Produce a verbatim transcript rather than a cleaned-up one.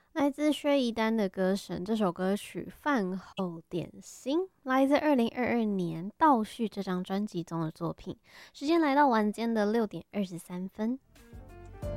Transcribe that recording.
来自薛逸丹的歌神，这首歌曲《饭后点心》来自二零二二年《倒叙》这张专辑中的作品。时间来到晚间的六点二十三分。